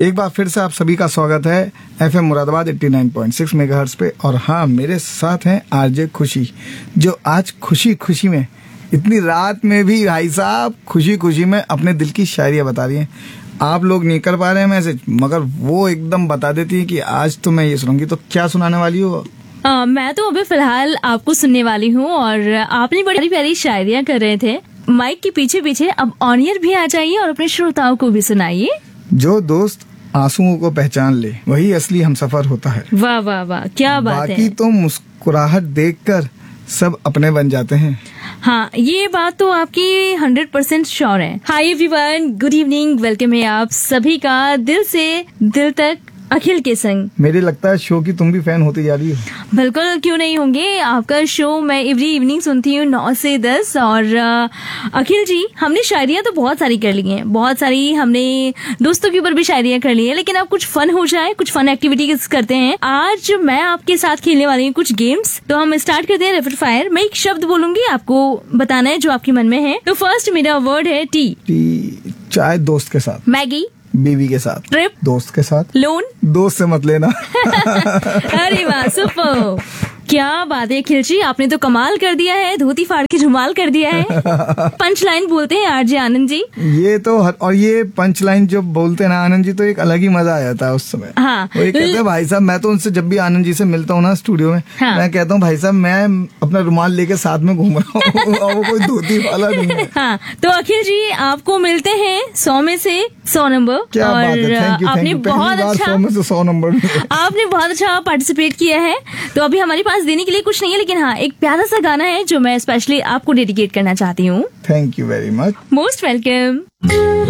एक बार फिर से आप सभी का स्वागत है FM मुरादाबाद 89.6 मेगाहर्ट्ज पे। और हाँ, मेरे साथ हैं आरजे खुशी, जो आज खुशी खुशी में इतनी रात में भी भाई साहब खुशी खुशी में अपने दिल की शायरियाँ बता रही हैं। आप लोग नहीं कर पा रहे हैं मैसेज, मगर वो एकदम बता देती है कि आज तो मैं ये सुनूंगी। तो क्या सुनाने वाली हो? मैं तो अभी फिलहाल आपको सुनने वाली हूँ और आपने बड़ी प्यारी शायरियाँ कर रहे थे। माइक के पीछे पीछे अब ऑनियर भी आ जाइए और अपने श्रोताओं को भी सुनाइए। जो दोस्त आंसुओं को पहचान ले वही असली हमसफर होता है। वाह वाह वाह, क्या बात है। बाकी तो मुस्कुराहट देखकर सब अपने बन जाते हैं। हाँ, ये बात तो आपकी 100% श्योर है। Hi everyone, good evening, welcome है आप सभी का दिल से दिल तक अखिल के संग। मेरे लगता है शो की तुम भी फैन होती जा रही हो। बिल्कुल, क्यों नहीं होंगे। आपका शो मैं एवरी इवनिंग सुनती हूँ 9 से 10। और अखिल जी, हमने शायरियाँ तो बहुत सारी कर ली हैं, बहुत सारी हमने दोस्तों के ऊपर भी शायरियाँ कर ली है, लेकिन अब कुछ फन हो जाए, कुछ फन एक्टिविटीज करते हैं। आज मैं आपके साथ खेलने वाली हूँ कुछ गेम्स। तो हम स्टार्ट करते हैं रैपिड फायर। मैं एक शब्द बोलूंगी, आपको बताना है जो आपके मन में है। तो फर्स्ट मेरा वर्ड है टी। चाय दोस्त के साथ। मैगी बीवी के साथ। ट्रिप दोस्त के साथ। लोन दोस्त से मत लेना। अरे वाह, सुपर, क्या बात है अखिल जी, आपने तो कमाल कर दिया है, धोती फाड़ के रुमाल कर दिया है। पंच लाइन बोलते हैं आरजे आनंद जी। ये तो और ये पंच लाइन जो बोलते हैं ना आनंद जी, तो एक अलग ही मजा आ जाता है उस समय। हाँ, वो कहते हैं भाई साहब, मैं तो उनसे जब भी आनंद जी से मिलता हूँ ना स्टूडियो में, हाँ, मैं कहता हूँ भाई साहब मैं अपना रुमाल लेके साथ में घूम रहा हूँ और वो कोई धोती वाला नहीं है। हाँ, तो अखिल जी आपको मिलते हैं 100 में से 100 नंबर। क्या और बात है, थैंक यू, आपने बहुत अच्छा 100 में से 100 नंबर आपने बहुत अच्छा पार्टिसिपेट किया है। तो अभी हमारे पास देने के लिए कुछ नहीं है, लेकिन हाँ, एक प्यारा सा गाना है जो मैं स्पेशली आपको डेडिकेट करना चाहती हूँ। Thank you very much. Most welcome.